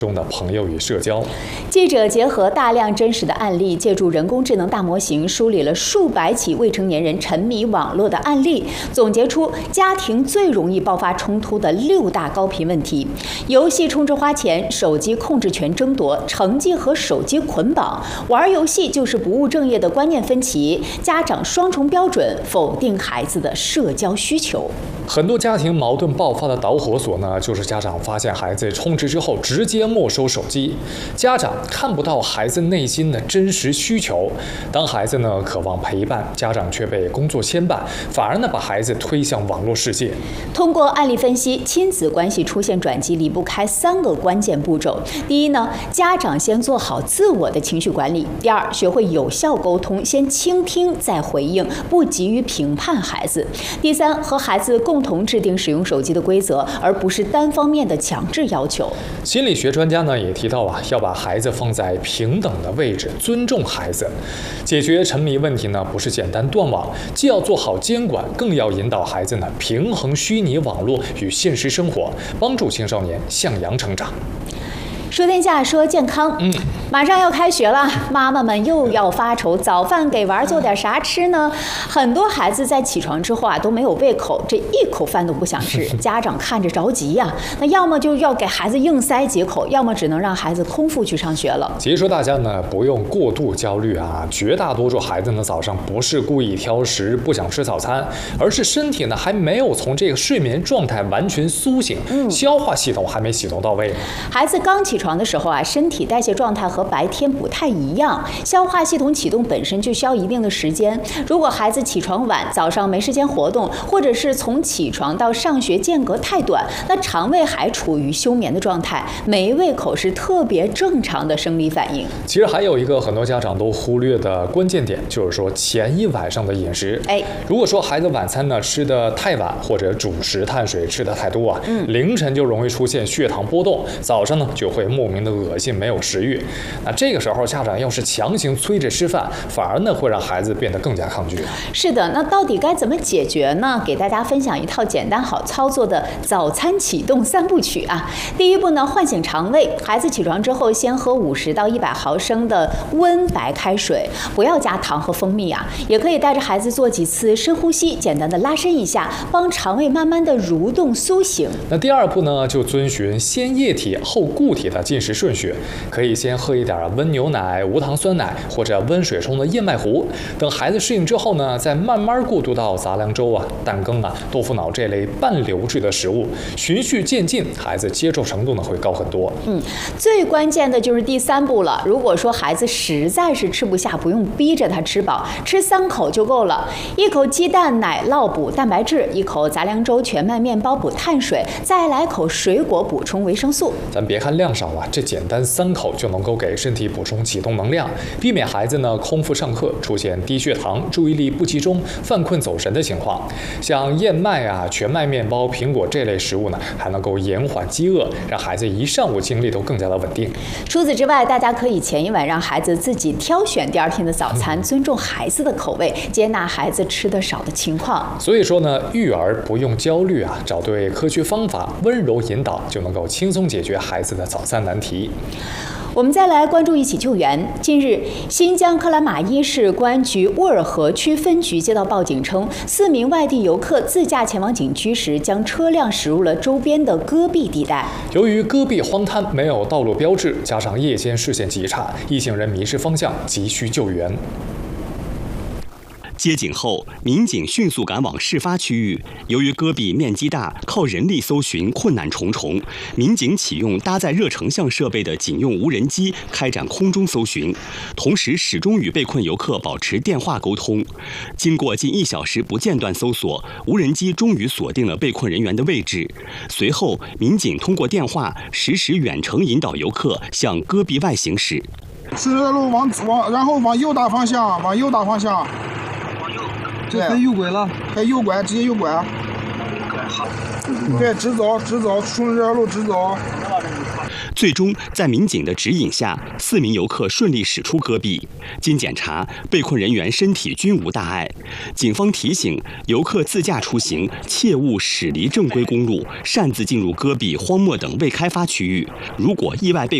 中的朋友与社交。 记者结合大量真实的案例，借助人工智能大模型梳理了数百起未成年人沉迷网络的案例，总结出家庭最容易爆发冲突的6大高频问题：游戏充值花钱、手机控制权争夺、成绩和手机捆绑、玩游戏就是不务正业的观念分歧、家长双重标准、否定孩子的社交需求。 很多家庭矛盾爆发的导火索呢，就是家长发现孩子充值之后直接没收手机，家长看不到孩子内心的真实需求。当孩子呢渴望陪伴，家长却被工作牵绊，反而呢把孩子推向网络世界。 通过案例分析，亲子关系出现转机离不开3个关键步骤。第一呢，家长先做好自我的情绪管理；第二，学会有效沟通，先倾听再回应，不急于评判孩子；第三，和孩子共同制定使用手机的规则，而不是单方面的强制要求。 心理学专家呢也提到要把孩子放在平等的位置，尊重孩子。解决沉迷问题呢，不是简单断网，既要做好监管，更要引导孩子呢平衡虚拟网络与现实生活，帮助青少年向阳成长。 说天下，说健康。马上要开学了，妈妈们又要发愁早饭给娃做点啥吃呢？很多孩子在起床之后都没有胃口，这一口饭都不想吃，家长看着着急呀。那要么就要给孩子硬塞几口，要么只能让孩子空腹去上学了。 其实说大家呢不用过度焦虑绝大多数孩子呢早上不是故意挑食不想吃早餐，而是身体呢还没有从这个睡眠状态完全苏醒，消化系统还没启动到位。孩子刚起床的时候身体代谢状态和白天不太一样，消化系统启动本身就需要一定的时间。如果孩子起床晚，早上没时间活动，或者是从起床到上学间隔太短，那肠胃还处于休眠的状态，没胃口是特别正常的生理反应。 其实还有一个很多家长都忽略的关键点，就是说前一晚上的饮食。如果说孩子晚餐呢吃得太晚，或者主食碳水吃得太多凌晨就容易出现血糖波动，早上呢就会莫名的恶心，没有食欲。那这个时候家长要是强行催着吃饭，反而呢会让孩子变得更加抗拒。 是的，那到底该怎么解决呢？给大家分享一套简单好操作的早餐启动3部曲第一步呢，唤醒肠胃。孩子起床之后，先喝50到100毫升的温白开水，不要加糖和蜂蜜也可以带着孩子做几次深呼吸，简单的拉伸一下，帮肠胃慢慢的蠕动苏醒。 那第二步呢，就遵循先液体后固体的进食顺序，可以先喝一点温牛奶、无糖酸奶或者温水冲的燕麦糊，等孩子适应之后呢，再慢慢过渡到杂粮粥蛋羹豆腐脑这类半流质的食物，循序渐进，孩子接受程度呢会高很多。 最关键的就是第3步了。如果说孩子实在是吃不下，不用逼着他吃饱，吃3口就够了。1口鸡蛋奶酪补蛋白质，1口杂粮粥全麦面包补碳水，再来口水果补充维生素。 咱别看量少这简单3口就能够给身体补充启动能量，避免孩子呢空腹上课出现低血糖、注意力不集中、犯困走神的情况。像燕麦全麦面包、苹果这类食物呢，还能够延缓饥饿，让孩子一上午精力都更加的稳定。 除此之外，大家可以前一晚让孩子自己挑选第2天的早餐，尊重孩子的口味，接纳孩子吃得少的情况。 所以说呢，育儿不用焦虑找对科学方法，温柔引导，就能够轻松解决孩子的早餐难题。 我们再来关注一起救援。近日，新疆克拉玛依市公安局乌尔河区分局接到报警称，4名外地游客自驾前往景区时，将车辆驶入了周边的戈壁地带。 由于戈壁荒滩没有道路标志，加上夜间视线极差，一行人迷失方向，急需救援。 接警后，民警迅速赶往事发区域。由于戈壁面积大，靠人力搜寻困难重重，民警启用搭载热成像设备的警用无人机开展空中搜寻，同时始终与被困游客保持电话沟通。经过近1小时不间断搜索，无人机终于锁定了被困人员的位置。随后，民警通过电话实时远程引导游客向戈壁外行驶。 顺着路然后往右打方向，往右打方向。 这开右拐了， 开右拐，直接右拐。对，直走，顺着这条路直走。 最终在民警的指引下，4名游客顺利驶出戈壁。经检查，被困人员身体均无大碍。警方提醒游客自驾出行切勿驶离正规公路，擅自进入戈壁、荒漠等未开发区域。如果意外被